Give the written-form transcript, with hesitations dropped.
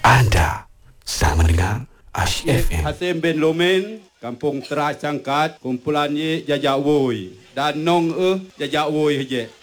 Anda sedang mendengar Asyik FM. Hasim bin Lumin, Kampung Teras Cangkat, kumpulan ye Jajak Woi dan Nong Jajak Woi je.